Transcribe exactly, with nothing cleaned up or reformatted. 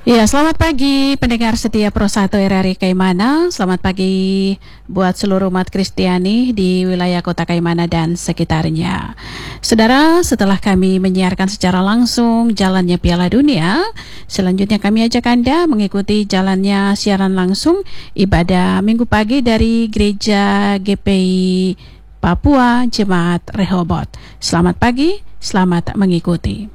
Ya, selamat pagi pendengar setia Pro satu R R I Kaimana. Selamat pagi buat seluruh umat Kristiani di wilayah Kota Kaimana dan sekitarnya. Saudara, setelah kami menyiarkan secara langsung jalannya Piala Dunia, selanjutnya kami ajak Anda mengikuti jalannya siaran langsung ibadah Minggu pagi dari Gereja G P I Papua Jemaat Rehoboth. Selamat pagi, selamat mengikuti.